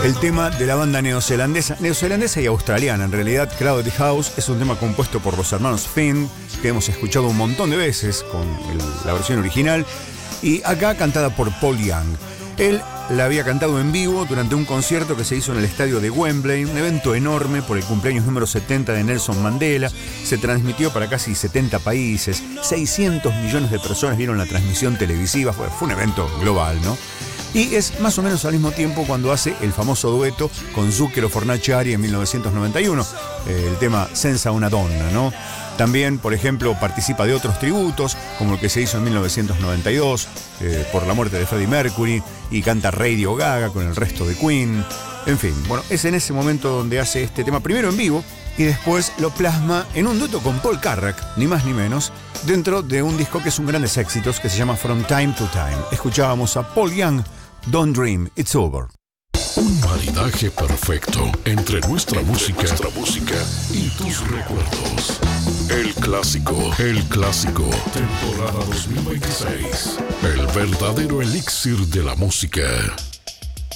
El tema de la banda neozelandesa y australiana, en realidad. Crowded House es un tema compuesto por los hermanos Finn, que hemos escuchado un montón de veces con la versión original, y acá cantada por Paul Young. Él la había cantado en vivo durante un concierto que se hizo en el estadio de Wembley, un evento enorme por el cumpleaños número 70 de Nelson Mandela. Se transmitió para casi 70 países, 600 millones de personas vieron la transmisión televisiva, fue un evento global, ¿no? Y es más o menos al mismo tiempo cuando hace el famoso dueto con Zucchero Fornaciari en 1991, el tema Senza una donna, ¿no? También, por ejemplo, participa de otros tributos, como el que se hizo en 1992, por la muerte de Freddie Mercury, y canta Radio Gaga con el resto de Queen. En fin, bueno, es en ese momento donde hace este tema, primero en vivo, y después lo plasma en un dueto con Paul Carrack, ni más ni menos, dentro de un disco que es un grandes éxitos, que se llama From Time to Time. Escuchábamos a Paul Young, Don't Dream, It's Over. Un maridaje perfecto entre nuestra música y tus recuerdos. El clásico, temporada 2026. El verdadero elixir de la música.